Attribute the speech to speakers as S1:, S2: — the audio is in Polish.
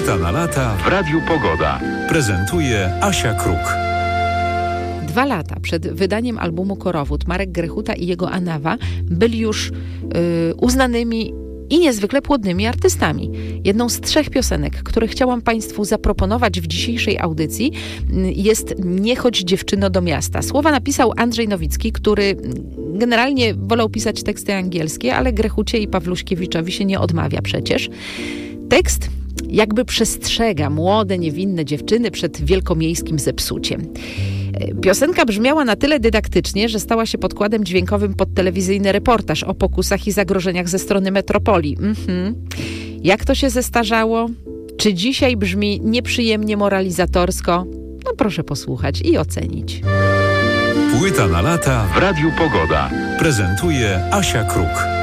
S1: Płyta na lata w Radiu Pogoda. Prezentuje Asia Kruk.
S2: 2 lata przed wydaniem albumu Korowód Marek Grechuta i jego Anawa byli już uznanymi i niezwykle płodnymi artystami. Jedną z 3 piosenek, które chciałam Państwu zaproponować w dzisiejszej audycji, jest Nie chodź dziewczyno do miasta. Słowa napisał Andrzej Nowicki, który generalnie wolał pisać teksty angielskie, ale Grechucie i Pawluśkiewiczowi się nie odmawia przecież. Tekst jakby przestrzega młode, niewinne dziewczyny przed wielkomiejskim zepsuciem. Piosenka brzmiała na tyle dydaktycznie, że stała się podkładem dźwiękowym pod telewizyjny reportaż o pokusach i zagrożeniach ze strony metropolii. Jak to się zestarzało? Czy dzisiaj brzmi nieprzyjemnie moralizatorsko? No proszę posłuchać i ocenić.
S1: Płyta na lata w Radiu Pogoda. Prezentuje Asia Kruk.